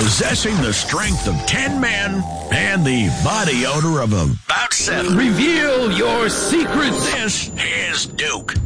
Possessing the strength of 10 men and the body odor of about 7. Reveal your secrets. This is Duke.